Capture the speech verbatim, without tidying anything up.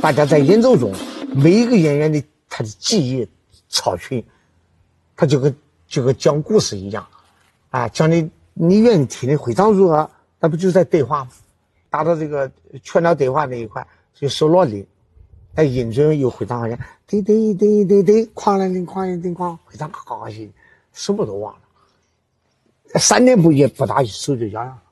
大家在演奏中，每一个演员的他的记忆超群，他就跟就跟讲故事一样，啊，讲的你愿意听的非常入耳，那不就在对话吗？达到这个全脑对话那一块，就收落力，哎，音准又非常好像，滴滴滴滴滴，哐啷铃哐啷铃哐，非常高兴，什么都忘了。三年不也不大手就痒痒。